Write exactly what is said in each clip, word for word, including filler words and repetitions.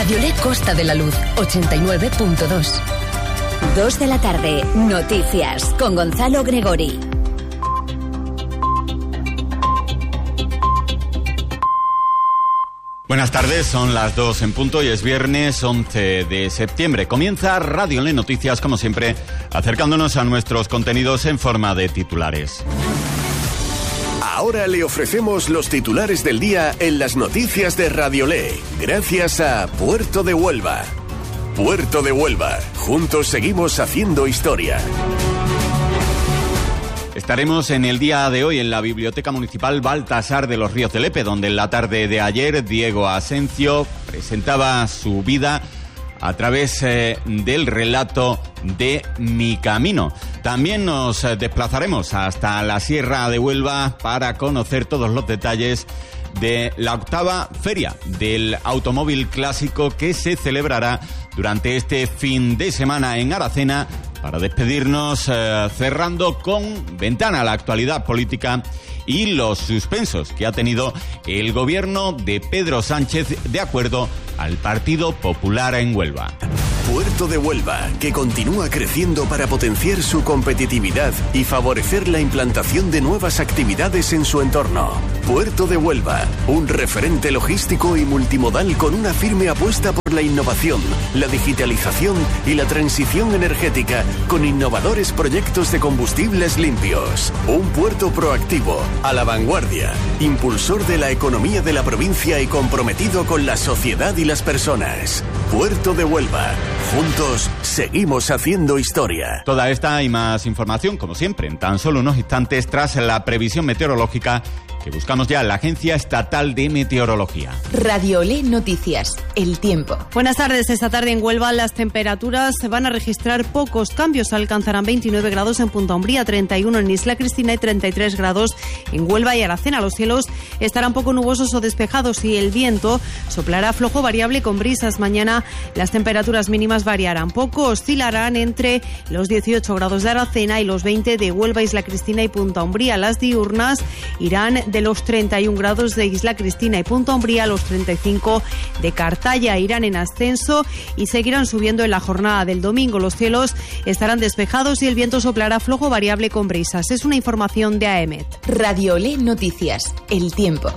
Radiolé Costa de la Luz, ochenta y nueve punto dos. Dos de la tarde, noticias con Gonzalo Gregori. Buenas tardes, son las dos en punto y es viernes once de septiembre. Comienza Radiolé Noticias, como siempre, acercándonos a nuestros contenidos en forma de titulares. Ahora le ofrecemos los titulares del día en las noticias de Radiolé, gracias a Puerto de Huelva. Puerto de Huelva, juntos seguimos haciendo historia. Estaremos en el día de hoy en la Biblioteca Municipal Baltasar de los Ríos de Lepe, donde en la tarde de ayer Diego Asencio presentaba su vida a través eh, del relato de Mi Camino. También nos eh, desplazaremos hasta la Sierra de Huelva para conocer todos los detalles de la octava feria del automóvil clásico que se celebrará durante este fin de semana en Aracena, para despedirnos eh, cerrando con ventana a la actualidad política y los suspensos que ha tenido el gobierno de Pedro Sánchez de acuerdo al Partido Popular en Huelva. Puerto de Huelva, que continúa creciendo para potenciar su competitividad y favorecer la implantación de nuevas actividades en su entorno. Puerto de Huelva, un referente logístico y multimodal con una firme apuesta por la innovación, la digitalización y la transición energética, con innovadores proyectos de combustibles limpios. Un puerto proactivo, a la vanguardia, impulsor de la economía de la provincia y comprometido con la sociedad y las personas. Puerto de Huelva. Juntos seguimos haciendo historia. Toda esta y más información, como siempre, en tan solo unos instantes tras la previsión meteorológica que buscamos ya en la Agencia Estatal de Meteorología. Radiolé Noticias, el tiempo. Buenas tardes. Esta tarde en Huelva las temperaturas van a registrar pocos cambios. Alcanzarán veintinueve grados en Punta Umbría, treinta y uno en Isla Cristina y treinta y tres grados en Huelva y Aracena. Los cielos estarán poco nubosos o despejados y el viento soplará flojo variable con brisas. Mañana las temperaturas mínimas variarán poco, oscilarán entre los dieciocho grados de Aracena y los veinte de Huelva, Isla Cristina y Punta Umbría. Las diurnas irán de los treinta y un grados de Isla Cristina y Punta Umbría a los treinta y cinco de Cartaya. Irán en ascenso y seguirán subiendo en la jornada del domingo. Los cielos estarán despejados y el viento soplará flojo variable con brisas. Es una información de A E M E T. Radiolé Noticias, el tiempo.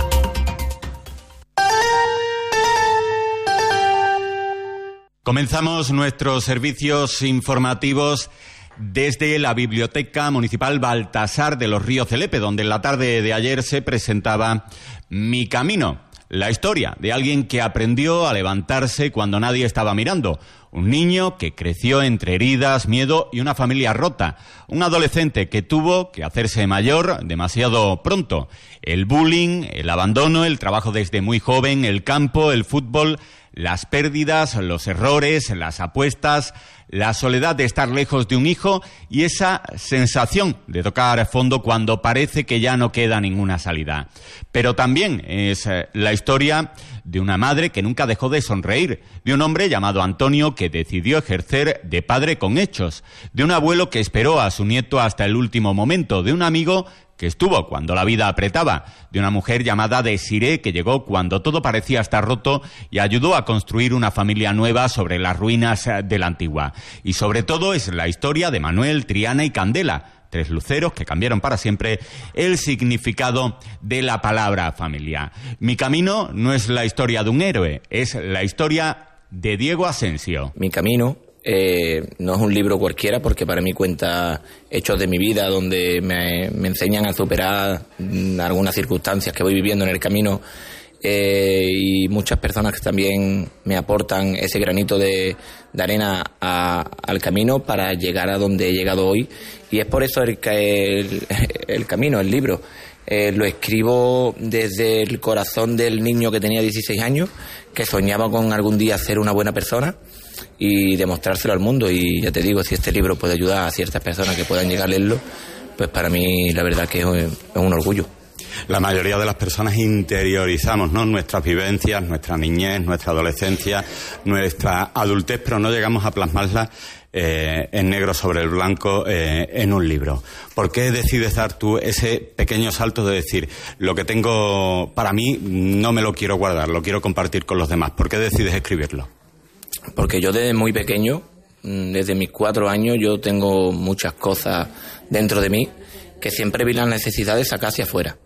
Comenzamos nuestros servicios informativos desde la Biblioteca Municipal Baltasar de los Ríos de Lepe, donde en la tarde de ayer se presentaba Mi Camino, la historia de alguien que aprendió a levantarse cuando nadie estaba mirando. Un niño que creció entre heridas, miedo y una familia rota. Un adolescente que tuvo que hacerse mayor demasiado pronto. El bullying, el abandono, el trabajo desde muy joven, el campo, el fútbol, las pérdidas, los errores, las apuestas, la soledad de estar lejos de un hijo y esa sensación de tocar fondo cuando parece que ya no queda ninguna salida. Pero también es la historia de una madre que nunca dejó de sonreír, de un hombre llamado Antonio que decidió ejercer de padre con hechos, de un abuelo que esperó a su nieto hasta el último momento, de un amigo que estuvo cuando la vida apretaba, de una mujer llamada Desiré que llegó cuando todo parecía estar roto y ayudó a construir una familia nueva sobre las ruinas de la antigua. Y sobre todo es la historia de Manuel, Triana y Candela, tres luceros que cambiaron para siempre el significado de la palabra familia. Mi Camino no es la historia de un héroe, es la historia de Diego Asencio. Mi Camino Eh, no es un libro cualquiera porque para mí cuenta hechos de mi vida donde me, me enseñan a superar algunas circunstancias que voy viviendo en el camino eh, y muchas personas que también me aportan ese granito de, de arena a, al camino para llegar a donde he llegado hoy, y es por eso el, el, el camino, el libro. Eh, lo escribo desde el corazón del niño que tenía dieciséis años, que soñaba con algún día ser una buena persona y demostrárselo al mundo. Y ya te digo, si este libro puede ayudar a ciertas personas que puedan llegar a leerlo, pues para mí la verdad que es un, es un orgullo. La mayoría de las personas interiorizamos, ¿no?, nuestras vivencias, nuestra niñez, nuestra adolescencia, nuestra adultez, pero no llegamos a plasmarlas eh, en negro sobre el blanco eh, en un libro. ¿Por qué decides dar tú ese pequeño salto de decir, lo que tengo para mí no me lo quiero guardar, lo quiero compartir con los demás? ¿Por qué decides escribirlo? Porque yo desde muy pequeño, desde mis cuatro años, yo tengo muchas cosas dentro de mí que siempre vi la necesidad de sacar hacia afuera.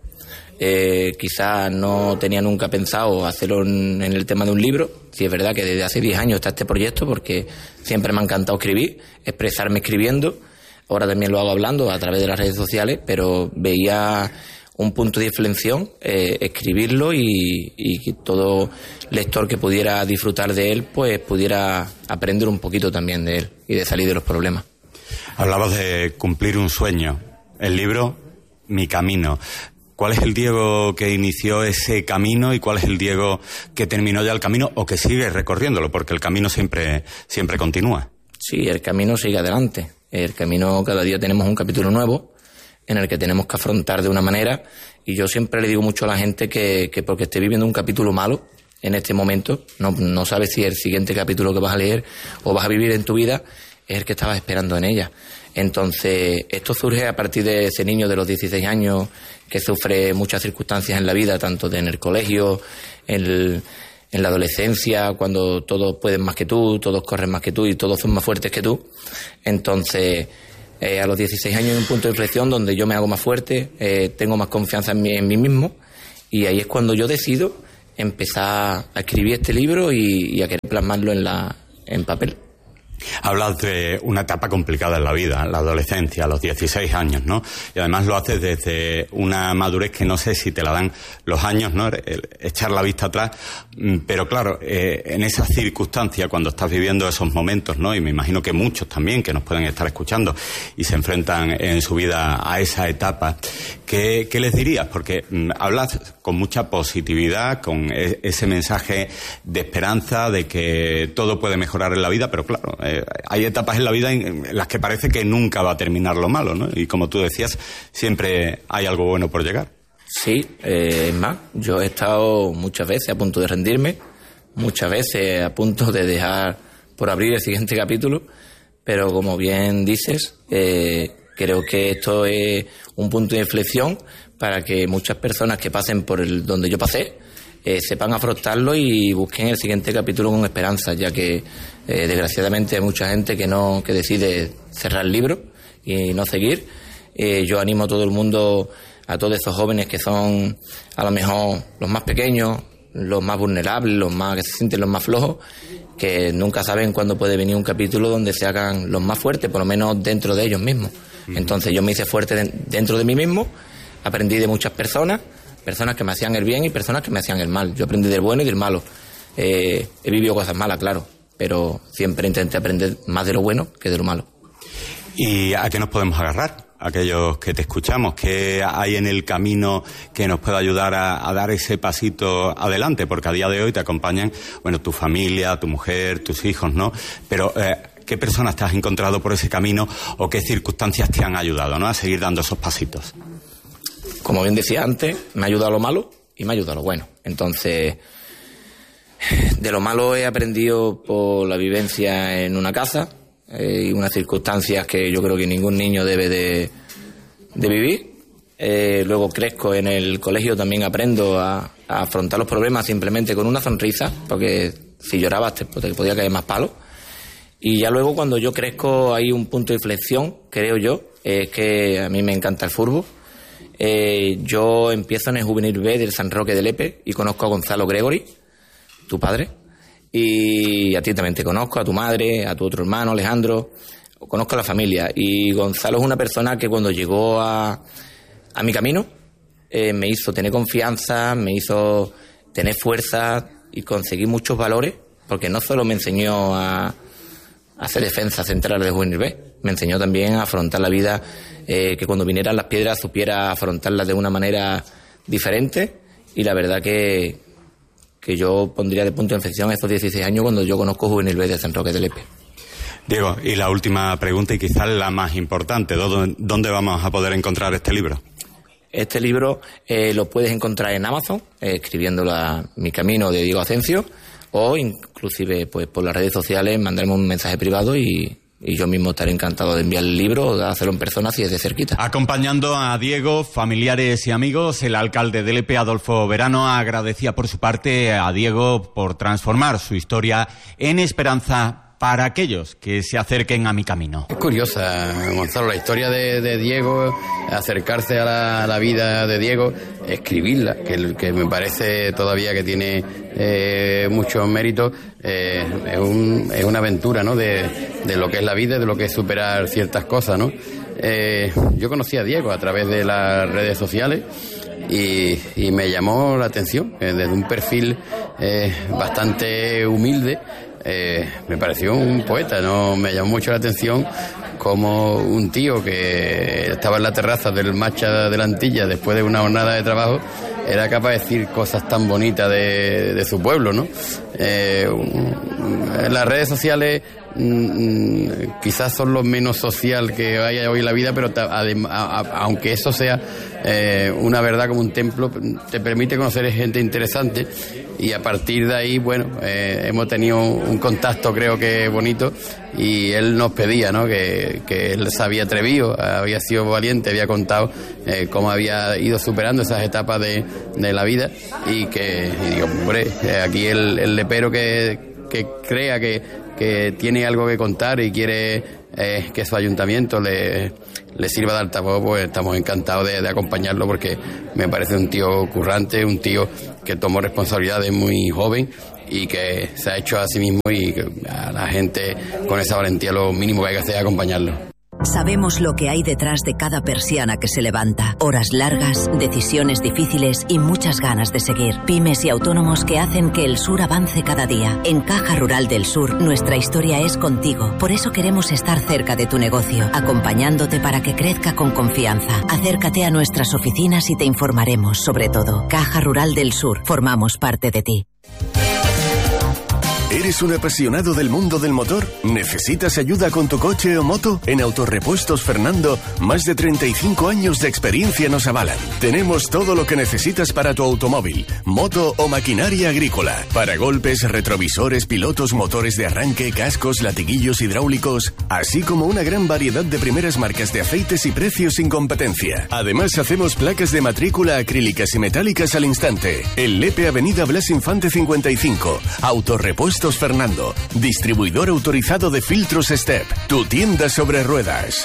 Eh, quizás no tenía nunca pensado hacerlo en, en el tema de un libro. Sí, es verdad que desde hace diez años está este proyecto, porque siempre me ha encantado escribir, expresarme escribiendo. Ahora también lo hago hablando a través de las redes sociales, pero veía un punto de inflexión, eh, escribirlo y, y que todo lector que pudiera disfrutar de él, pues pudiera aprender un poquito también de él y de salir de los problemas. Hablabas de cumplir un sueño. El libro, Mi Camino. ¿Cuál es el Diego que inició ese camino y cuál es el Diego que terminó ya el camino o que sigue recorriéndolo? Porque el camino siempre, siempre continúa. Sí, el camino sigue adelante. El camino, cada día tenemos un capítulo nuevo en el que tenemos que afrontar de una manera, y yo siempre le digo mucho a la gente que, que porque esté viviendo un capítulo malo en este momento, no, no sabes si el siguiente capítulo que vas a leer o vas a vivir en tu vida es el que estabas esperando en ella. Entonces, esto surge a partir de ese niño de los dieciséis años que sufre muchas circunstancias en la vida, tanto en el colegio, en, el, en la adolescencia, cuando todos pueden más que tú, todos corren más que tú y todos son más fuertes que tú. Entonces, eh, a los dieciséis años hay un punto de inflexión donde yo me hago más fuerte, eh, tengo más confianza en mí, en mí mismo, y ahí es cuando yo decido empezar a escribir este libro y, y a querer plasmarlo en, la, en papel. Hablas de una etapa complicada en la vida, la adolescencia, a los dieciséis años, ¿no? Y además lo haces desde una madurez que no sé si te la dan los años, ¿no? El echar la vista atrás, pero claro, eh, en esas circunstancias, cuando estás viviendo esos momentos, ¿no? Y me imagino que muchos también que nos pueden estar escuchando y se enfrentan en su vida a esa etapa, ¿qué, qué les dirías? Porque mm, hablas con mucha positividad, con e- ese mensaje de esperanza, de que todo puede mejorar en la vida, pero claro, eh, hay etapas en la vida en las que parece que nunca va a terminar lo malo, ¿no? Y como tú decías, siempre hay algo bueno por llegar. Sí, eh, es más, yo he estado muchas veces a punto de rendirme, muchas veces a punto de dejar por abrir el siguiente capítulo, pero como bien dices, eh, creo que esto es un punto de inflexión para que muchas personas que pasen por el donde yo pasé eh, sepan afrontarlo y busquen el siguiente capítulo con esperanza, ya que eh, desgraciadamente hay mucha gente que no que decide cerrar el libro y no seguir. Eh, yo animo a todo el mundo, a todos esos jóvenes que son a lo mejor los más pequeños, los más vulnerables, los más que se sienten los más flojos, que nunca saben cuándo puede venir un capítulo donde se hagan los más fuertes, por lo menos dentro de ellos mismos. Uh-huh. Entonces yo me hice fuerte de, dentro de mí mismo, aprendí de muchas personas, personas que me hacían el bien y personas que me hacían el mal. Yo aprendí del bueno y del malo. Eh, he vivido cosas malas, claro, pero siempre intenté aprender más de lo bueno que de lo malo. ¿Y a qué nos podemos agarrar? Aquellos que te escuchamos, ¿qué hay en el camino que nos pueda ayudar a, a dar ese pasito adelante? Porque a día de hoy te acompañan, bueno, tu familia, tu mujer, tus hijos, ¿no? Pero, eh, ¿qué personas te has encontrado por ese camino o qué circunstancias te han ayudado, ¿no?, a seguir dando esos pasitos? Como bien decía antes, me ha ayudado lo malo y me ha ayudado lo bueno. Entonces, de lo malo he aprendido por la vivencia en una casa, eh, y unas circunstancias que yo creo que ningún niño debe de, de vivir. Eh, luego crezco en el colegio, también aprendo a, a afrontar los problemas simplemente con una sonrisa, porque si llorabas te, te podía caer más palo. Y ya luego cuando yo crezco hay un punto de inflexión, creo yo, es que a mí me encanta el fútbol. Eh, yo empiezo en el Juvenil B del San Roque de Lepe y conozco a Gonzalo Gregori, tu padre, y a ti también te conozco, a tu madre, a tu otro hermano Alejandro, conozco a la familia. Y Gonzalo es una persona que cuando llegó a, a mi camino eh, me hizo tener confianza, me hizo tener fuerza y conseguir muchos valores, porque no solo me enseñó a, a hacer defensa central de Juvenil B, me enseñó también a afrontar la vida, eh, que cuando vinieran las piedras supiera afrontarlas de una manera diferente. Y la verdad que, que yo pondría de punto de inflexión estos dieciséis años cuando yo conozco Juvenil B de San Roque de Lepe. Diego, y la última pregunta y quizás la más importante, ¿dónde vamos a poder encontrar este libro? Este libro eh, lo puedes encontrar en Amazon, eh, escribiéndolo a Mi Camino de Diego Ascencio, o inclusive pues por las redes sociales mandarme un mensaje privado y, y yo mismo estaré encantado de enviar el libro o de hacerlo en persona si es de cerquita. Acompañando a Diego, familiares y amigos, el alcalde de Lepe, Adolfo Verano, agradecía por su parte a Diego por transformar su historia en esperanza para aquellos que se acerquen a mi camino. Es curiosa, Gonzalo, la historia de, de Diego, acercarse a la, a la vida de Diego, escribirla, que, que me parece todavía que tiene eh, muchos méritos, eh, es, un, es una aventura, ¿no?, de, de lo que es la vida, de lo que es superar ciertas cosas, ¿no? Eh, yo conocí a Diego a través de las redes sociales y, y me llamó la atención, eh, desde un perfil eh, bastante humilde. Eh, me pareció un poeta, no me llamó mucho la atención como un tío que estaba en la terraza del Macha de la Antilla después de una jornada de trabajo era capaz de decir cosas tan bonitas de, de su pueblo, ¿no? Eh, en las redes sociales mm, quizás son lo menos social que haya hoy en la vida, pero ta, adem, a, a, aunque eso sea eh, una verdad como un templo, te permite conocer gente interesante. Y a partir de ahí, bueno, eh, hemos tenido un contacto, creo que bonito, y él nos pedía, ¿no?, que, que él se había atrevido, había sido valiente, había contado eh, cómo había ido superando esas etapas de, de la vida, y que, y digo, hombre, aquí el, el lepero que, que crea que, que tiene algo que contar y quiere eh, que su ayuntamiento le, le sirva de altavoz, pues estamos encantados de, de acompañarlo, porque me parece un tío currante, un tío que tomó responsabilidades muy joven y que se ha hecho a sí mismo, y a la gente con esa valentía lo mínimo que hay que hacer es acompañarlo. Sabemos lo que hay detrás de cada persiana que se levanta. Horas largas, decisiones difíciles y muchas ganas de seguir. Pymes y autónomos que hacen que el sur avance cada día. En Caja Rural del Sur, nuestra historia es contigo. Por eso queremos estar cerca de tu negocio, acompañándote para que crezca con confianza. Acércate a nuestras oficinas y te informaremos sobre todo. Caja Rural del Sur, formamos parte de ti. ¿Eres un apasionado del mundo del motor? ¿Necesitas ayuda con tu coche o moto? En Autorepuestos Fernando, más de treinta y cinco años de experiencia nos avalan. Tenemos todo lo que necesitas para tu automóvil, moto o maquinaria agrícola. Paragolpes, retrovisores, pilotos, motores de arranque, cascos, latiguillos hidráulicos, así como una gran variedad de primeras marcas de aceites y precios sin competencia. Además, hacemos placas de matrícula acrílicas y metálicas al instante. En Lepe, Avenida Blas Infante cincuenta y cinco. Autorepuestos Fernando, distribuidor autorizado de filtros Step, tu tienda sobre ruedas.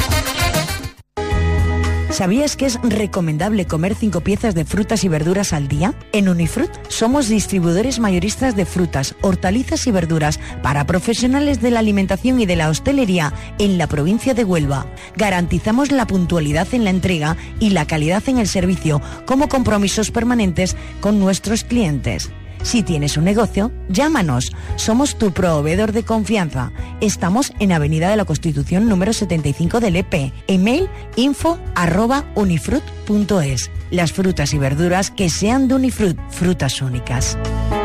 ¿Sabías que es recomendable comer cinco piezas de frutas y verduras al día? En Unifrut somos distribuidores mayoristas de frutas, hortalizas y verduras para profesionales de la alimentación y de la hostelería en la provincia de Huelva. Garantizamos la puntualidad en la entrega y la calidad en el servicio como compromisos permanentes con nuestros clientes. Si tienes un negocio, llámanos. Somos tu proveedor de confianza. Estamos en Avenida de la Constitución número setenta y cinco de Lepe. Email info arroba unifrut punto es. Las frutas y verduras que sean de Unifrut, frutas únicas.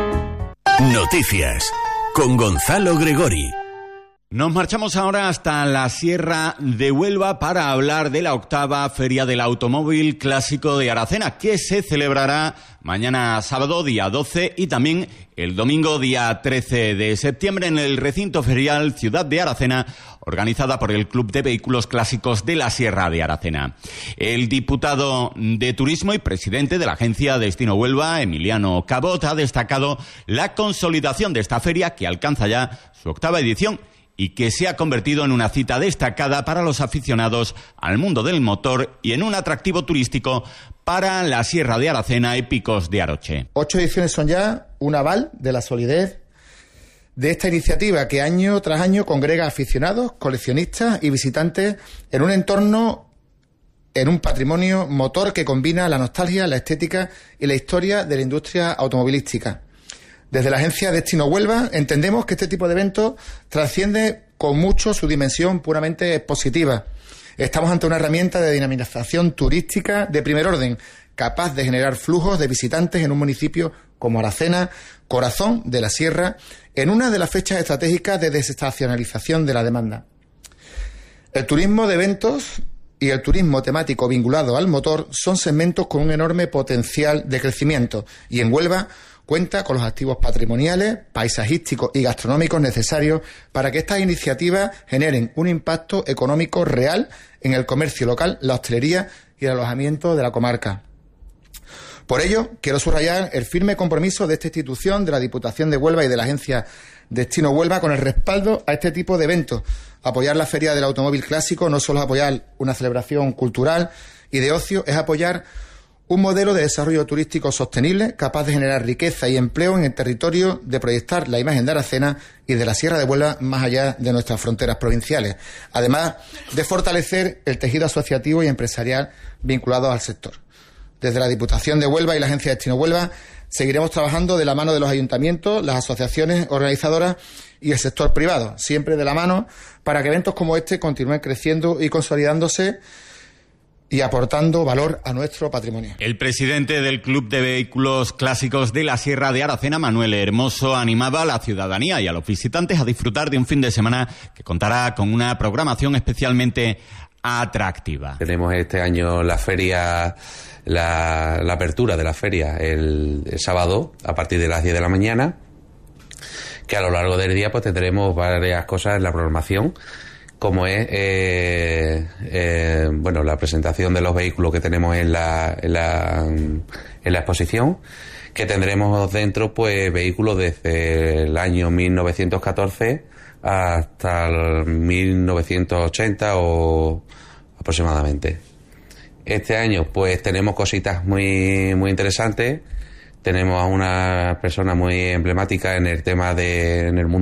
Noticias con Gonzalo Gregori. Nos marchamos ahora hasta la Sierra de Huelva para hablar de la octava Feria del Automóvil Clásico de Aracena, que se celebrará mañana sábado día doce y también el domingo día trece de septiembre en el recinto ferial Ciudad de Aracena, organizada por el Club de Vehículos Clásicos de la Sierra de Aracena. El diputado de Turismo y presidente de la agencia Destino Huelva, Emiliano Cabot, ha destacado la consolidación de esta feria, que alcanza ya su octava edición y que se ha convertido en una cita destacada para los aficionados al mundo del motor y en un atractivo turístico para la Sierra de Aracena y Picos de Aroche. Ocho ediciones son ya un aval de la solidez de esta iniciativa que año tras año congrega aficionados, coleccionistas y visitantes en un entorno, en un patrimonio motor que combina la nostalgia, la estética y la historia de la industria automovilística. Desde la agencia Destino Huelva entendemos que este tipo de eventos trasciende con mucho su dimensión puramente expositiva. Estamos ante una herramienta de dinamización turística de primer orden, capaz de generar flujos de visitantes en un municipio como Aracena, corazón de la Sierra, en una de las fechas estratégicas de desestacionalización de la demanda. El turismo de eventos y el turismo temático vinculado al motor son segmentos con un enorme potencial de crecimiento, y en Huelva cuenta con los activos patrimoniales, paisajísticos y gastronómicos necesarios para que estas iniciativas generen un impacto económico real en el comercio local, la hostelería y el alojamiento de la comarca. Por ello, quiero subrayar el firme compromiso de esta institución, de la Diputación de Huelva y de la Agencia Destino Huelva con el respaldo a este tipo de eventos. Apoyar la Feria del Automóvil Clásico no solo es apoyar una celebración cultural y de ocio, es apoyar un modelo de desarrollo turístico sostenible capaz de generar riqueza y empleo en el territorio, de proyectar la imagen de Aracena y de la Sierra de Huelva más allá de nuestras fronteras provinciales, además de fortalecer el tejido asociativo y empresarial vinculado al sector. Desde la Diputación de Huelva y la Agencia Destino Huelva seguiremos trabajando de la mano de los ayuntamientos, las asociaciones organizadoras y el sector privado, siempre de la mano, para que eventos como este continúen creciendo y consolidándose y aportando valor a nuestro patrimonio. El presidente del Club de Vehículos Clásicos de la Sierra de Aracena, Manuel Hermoso, animaba a la ciudadanía y a los visitantes a disfrutar de un fin de semana que contará con una programación especialmente atractiva. Tenemos este año la feria, la, la apertura de la feria el, el sábado a partir de las diez de la mañana, que a lo largo del día pues tendremos varias cosas en la programación, como es eh, eh, bueno la presentación de los vehículos que tenemos en la, en la, en la exposición, que tendremos dentro pues vehículos desde el año mil novecientos catorce hasta el mil novecientos ochenta o aproximadamente. Este año pues tenemos cositas muy muy interesantes. Tenemos a una persona muy emblemática en el tema de en el mundo